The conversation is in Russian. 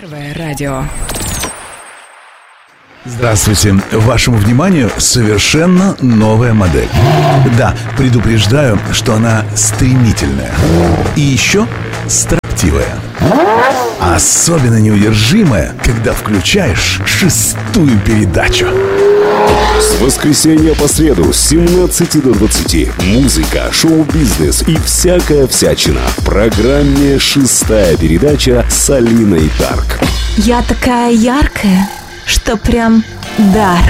Первое радио. Здравствуйте. Вашему вниманию совершенно новая модель. Да, предупреждаю, что она стремительная. И еще строптивая. Особенно неудержимая, когда включаешь 6-ю передачу. С воскресенья по среду с 17 до 20. Музыка, шоу-бизнес и всякая всячина. В программе «6-я передача» с Алиной Тарк. Я такая яркая, что прям дар.